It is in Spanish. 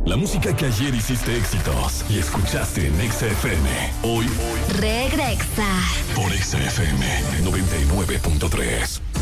La música que ayer hiciste éxitos y escuchaste en Exa FM. Hoy Regresa. Por Exa FM 99.3.